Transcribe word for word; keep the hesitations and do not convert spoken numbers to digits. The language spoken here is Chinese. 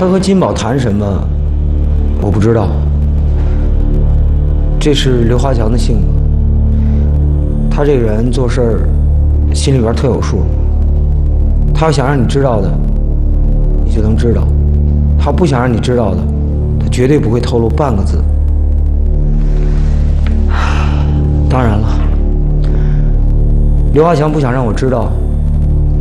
他和金宝谈什么，我不知道。这是刘华强的性格，他这个人做事儿心里边特有数。他要想让你知道的，你就能知道；他不想让你知道的，他绝对不会透露半个字。当然了，刘华强不想让我知道，